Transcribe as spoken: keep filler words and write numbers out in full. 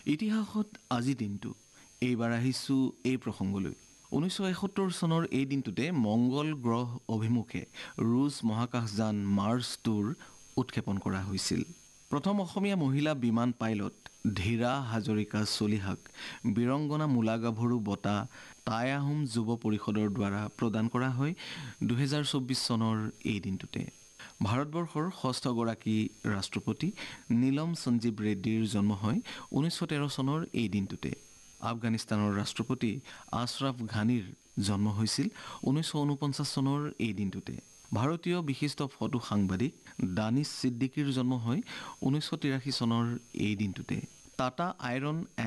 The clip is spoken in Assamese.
ইতিহাসত আজি দিনটো এইবাৰ আহিছোঁ এই প্ৰসংগলৈ। ঊনৈছশ এসত্তৰ চনৰ এই দিনটোতে মংগল গ্ৰহ অভিমুখে ৰুছ মহাকাশযান মাৰ্চ টুৰ উৎক্ষেপণ কৰা হৈছিল। প্ৰথম অসমীয়া মহিলা বিমান পাইলট ধীৰা হাজৰিকা চলিহাক বীৰংগনা মূলা গাভৰু বঁটা টাই আহোম যুৱ পৰিষদৰ দ্বাৰা প্ৰদান কৰা হয় দুহেজাৰ চৌব্বিছ চনৰ এই দিনটোতে। ভাৰতবৰ্ষৰ ষষ্ঠগৰাকী ৰাষ্ট্ৰপতি নীলম সঞ্জীৱ ৰেড্ডীৰ জন্ম হয় ঊনৈছশ তেৰ চনৰ এই দিনটোতে। আফগানিস্তানৰ ৰাষ্ট্ৰপতি আশ্ৰাফ ঘানীৰ জন্ম হৈছিল ঊনৈছশ ঊনপঞ্চাছ চনৰ এই দিনটোতে। ভাৰতীয় বিশিষ্ট ফটো সাংবাদিক দানিছ ছিদ্দিকীৰ জন্ম হয় ঊনৈছশ তিৰাশী চনৰ এই দিনটোতে। টাটা আইৰণ